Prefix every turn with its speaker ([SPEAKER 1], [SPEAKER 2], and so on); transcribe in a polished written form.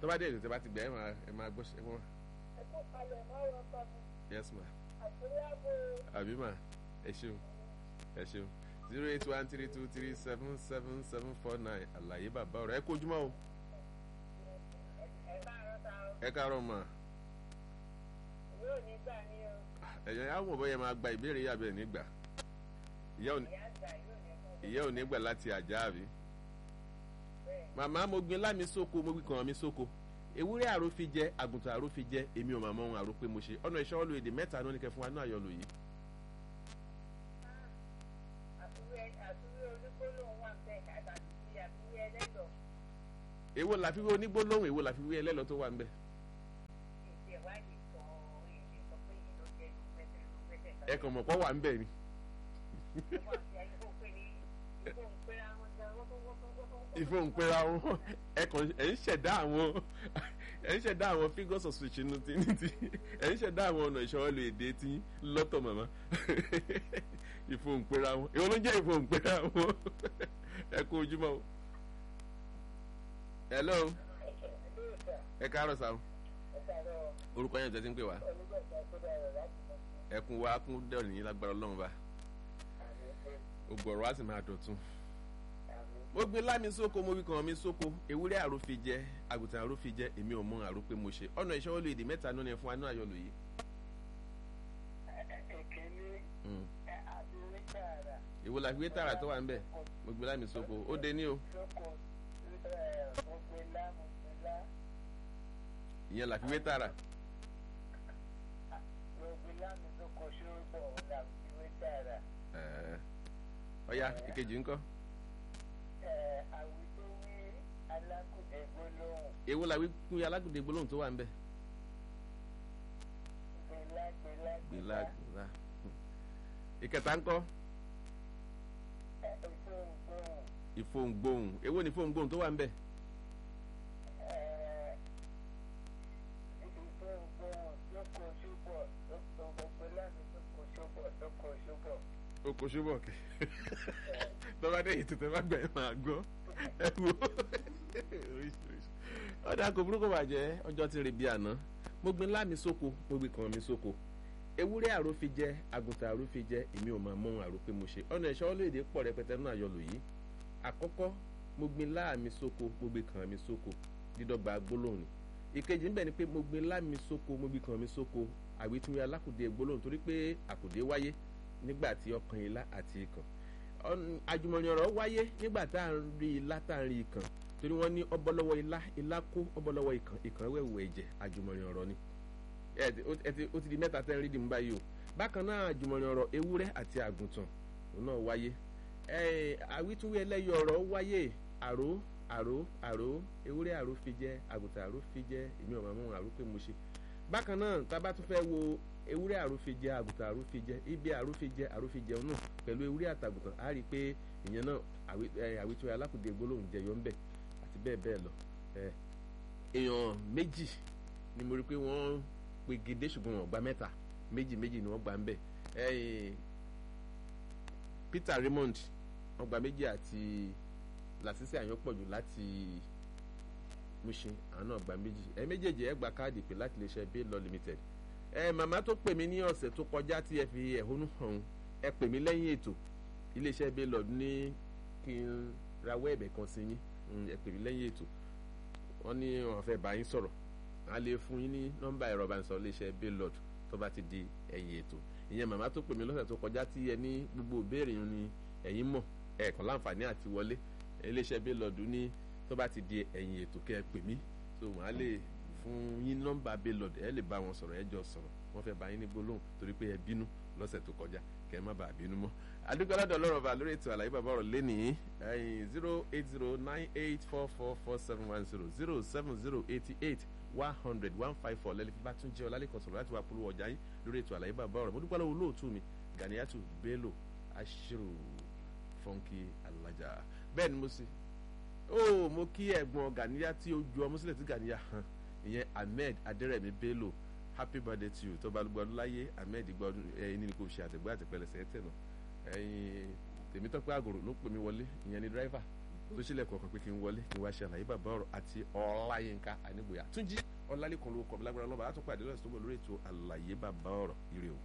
[SPEAKER 1] tó bá dé èdè tó bá ti gbẹ ẹ máa gbọ́ ṣe wọn. Yes ma. Àbí ma ẹ ṣeun 08132377749 àlàyé bàbá ọ̀rọ̀ ẹ kó ojúmọ́ o. Ẹ káàárọ̀ ma. Ẹ̀yàn á wọ̀n bọ́yẹ máa gba ìbéèrè yàbẹ̀ nígbà. Ìyá ò ní gbà láti àjà àbí. Màmá mo gbin lámi sóko mo gbin kàn mi sóko. Ewúrẹ́ àró fi jẹ àgùntàn àró fi jẹ èmi ò máa mọ ohun àró pé mo ṣe ọ̀nà ìṣọ́ lo èdè mẹ́ta ní oníkẹ́ fún wa ní àyọlò yìí. Èwo la fi wé onígbólóhùn èwo la fi wé ẹlẹ́lọ tó wà ń bẹ̀. Ẹ kàn mọ̀ pọ̀ wà ń bẹ̀ ni. Ìfohùnpera wọn ẹ̀ ń ṣẹ̀dá àwọn figures of speech inú tí ẹ̀ ń ṣẹ̀dá àwọn ọ̀nà ìṣòro èdè tí lọ́tọ̀ màmá ìfohùnpera wọn èwo ló jẹ́ ìfohùnpera wọn ẹ kú ojúmọ́ o. Hello ẹ káàárọ̀ sáà orúkọ yẹn tẹ́tí ń pè wá ẹkùn wa kún dẹ̀rọ̀ ní lágbára Ọlọ́run bá ògbọ̀rọ̀ wá sì máa dọ̀tun. Mo gbin lámi sóko mo wí kàn mi sóko ewúrẹ́ àró fi jẹ àgùntàn àró fi jẹ èmi ò mọ àró pé mo ṣe ọ̀nà ìṣọ́ olú èdè mẹ́ta ní fún wa ní àyọlò yìí. Èwo la fi wé tààrà tó wà ń bẹ̀ mo gbin lámi sóko ó dé ní o. Ìyẹn la fi wé tààrà. Ọ̀ya ìkejì ńkọ́. Èwo la wí kún alágùdé gbólóhùn tó wà ń bẹ̀. Gbèlà. Ìkẹta ńkọ́. Ìfohùngbóhùn èwo ni ìfohùngbóhùn tó wà ń bẹ̀. Oko ṣubọ̀ kẹ́ tọ́ba dé ètò tẹ́ bá gbà ẹ̀ máa gbọ́ ẹ wo oríṣiríṣi. Ọ̀dà kò burúkú bàjẹ́ ọjọ́ ti rè bí àná mo gbin lámi sóko mo gbin kàn mi sóko ewúrẹ́ àró fi jẹ àgùntàn àró fi jẹ èmi ò máa mọ ohun àró pé mo ṣe ọ̀nà ìṣọ́ olóòdè pọ̀ rẹpẹtẹ náà àyọlò yìí. Àkọ́kọ́ mo gbin láàmi sóko mo gbin kàn mi sóko dídọ́gba gbólóhùn ni. Ìkejì ńbẹ ni pé mo gbin lámi sóko mo gbin kàn mi sóko àwítúwé alákùdé gbólóhùn torí pé àkùdé wáyé nígbà tí ọkàn ilá àti ikàn àjùmọ̀yìn ọ̀rọ̀ wáyé nígbà tá à ń rí ilá tá à ń rí ikàn torí wọ́n ní ọbọ̀lọ́wọ́ ilá kó ọbọ̀lọ́wọ́ ikàn wẹ̀wù ẹ̀jẹ̀ àjùmọ̀yìn ọ̀rọ̀ ni ó ti di mẹ́ta tẹ́ ń rí dìmú báyìí o. Bákan náà àjùmọ̀yìn ọ̀rọ̀ ewúrẹ́ àti àgùntàn òun náà wáyé àwítúwé ẹlẹ́yọ ọ̀rọ̀ wáyé àró ewúrẹ́ àró fi jẹ àgùntàn àró fi jẹ èmi ò máa mọ àró pé mo ṣe. Bákan náà tá a bá tún fẹ́ wo ewúrẹ́ àró fi jẹ àgùntàn àró fi jẹ ibi àró fi jẹ náà pẹ̀lú ewúrẹ́ àtàgùntàn á rí i pé ìyẹn náà àwítúwé alákùdé gbólóhùn jẹyọ ń bẹ àti bẹ́ẹ̀ bẹ́ẹ̀ lọ. Èèyàn méjì ni mo rí i pé wọ́n pe gèdè ṣùgbọ́n wọ́n gba mẹ́ta méjì ni wọ́n gbà ń bẹ. Peter Raymond wọ́n gba méjì àti Lásìsì Àyànpọ̀jù láti Mushin àwọn náà gba méjì méjèèjì ẹ gba káàdì pé láti lè ṣe Baylor Limited. Màmá tó pè mí ní ọ̀sẹ̀ tó kọjá tí ẹ fi ẹ̀hónú hàn ẹ pè mí lẹ́yìn ètò iléeṣẹ́ Baylor ní kí n rawọ́ ẹ̀bẹ̀ kan sí yín ẹ pè mí lẹ́yìn ètò wọ́n ní wọ́n fẹ́ bá yín sọ̀rọ̀ a lè fún yín ní nọ́mbà ẹ̀rọ ìbánisọ̀rọ̀ iléeṣẹ́ Baylor tó bá ti di ẹ̀yìn ètò. Ìyẹn màmá tó pè mí lọ́sẹ̀ tó kọjá tí ẹ ní gbogbo ìbéèrè yín ni ẹ̀yin mọ̀ ẹ̀ẹ̀kan láǹfààní àti wọlé iléeṣẹ́ Baylor ní tó bá ti di ẹ̀yìn ètò kẹ́ ẹ pè mí so wọ́n á lè fún yín nọ́mbà Baylor ẹ lè bá wọn sọ̀rọ̀ ẹ jọ sọ̀rọ̀ wọ́n fẹ́ bá yín ní gbólóhùn torí pé ẹ bínú lọ́sẹ̀ tó kọjá kẹ́ ẹ má bàa bínú mọ́. Adúgbòládọ̀ lọ́rọ̀ bá lórí ètò àlàyé bàbá ọ̀rọ̀ lẹ́nìí 08098444710 07088 lẹ́lẹ́ fi bá tún jẹ́ ọlálẹ́kọ̀ọ́ sọ̀rọ̀ láti wá polówó ọjà yín lórí ètò àlàyé bàbá ọ̀rọ̀ mo dúpẹ́ lọ́wọ́ olóòtú mi Ganiyatu Bello Ashiru Funky Alaja bẹ́ẹ̀ ni mo sì mo kí ẹ̀gbọ́n Ganiya tí ó ju ọmọ sílẹ̀ tí Ganiya hàn ìyẹn Ahmed Adérẹ̀mí Bello happy birthday to you tó bá gbọdún láyé Ahmed gbọdún ẹni ni kò ṣe àtẹ̀gbẹ́ àtẹ̀pẹ̀lẹ̀sẹ̀ ẹ̀ tẹ̀ náà ẹ̀yin Tèmítọ́pẹ́ Àgòrò ló pè mí wọlé ìyẹn ni driver tó ṣílẹ̀kùn ọkàn pé kí n wọlé kí n wá ṣe àlàyé bàbá ọ̀rọ̀ àti Ọláyínká Anígboyà Túnjí Ọlálékan lórúkọ mi lágbára lọ́ba á tún pàdé lọ́sẹ̀ tó bọ̀ lórí ètò àlàyé bàbá ọ̀rọ̀ ire o.